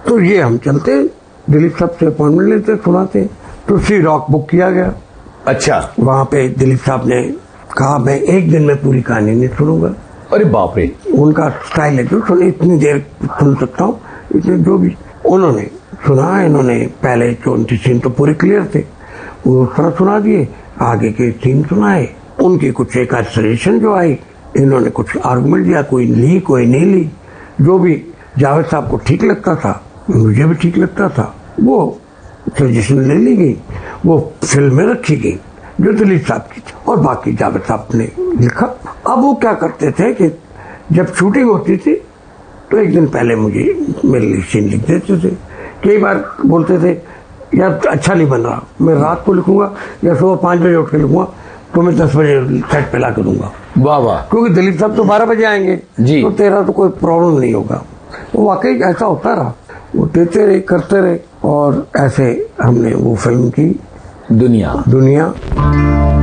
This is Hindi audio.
तो ये हम चलते, दिलीप साहब से अपॉइंटमेंट लेते, सुनाते, तो सी रॉक बुक किया गया। अच्छा। वहां पे दिलीप साहब ने कहा मैं एक दिन में पूरी कहानी नहीं सुनूंगा। अरे बाप रे। उनका स्टाइल है जो सुने इतनी देर सुन सकता हूँ, इतने जो भी उन्होंने सुना। इन्होंने पहले 34 सीन तो पूरे क्लियर थे, वो उस तरह सुना दिए, आगे के सीन सुनाए, उनकी कुछ एक सजेशन जो आई, इन्होंने कुछ आर्गुमेंट दिया, कोई ली कोई नहीं ली, जो भी जावेद साहब को ठीक लगता था मुझे भी ठीक लगता था, वो सजेशन ले ली गई, वो फिल्म में रखी गई जो दिलीप साहब की थी, और बाकी जावेद साहब ने लिखा। अब वो क्या करते थे कि जब शूटिंग होती थी तो एक दिन पहले मुझे मेरे लिए सीन लिख देते थे। कई बार बोलते थे यार अच्छा नहीं बन रहा, मैं रात को लिखूंगा या सुबह 5 बजे उठ के लिखूंगा, तो मैं 10 बजे सेट पे ला के दूंगा। वाह वाह। क्योंकि दिलीप साहब तो 12 बजे आएंगे जी। तो तेरा तो कोई प्रॉब्लम नहीं होगा। वो वाकई ऐसा होता रहा, वो देते रहे, करते रहे, और ऐसे हमने वो फिल्म की दुनिया।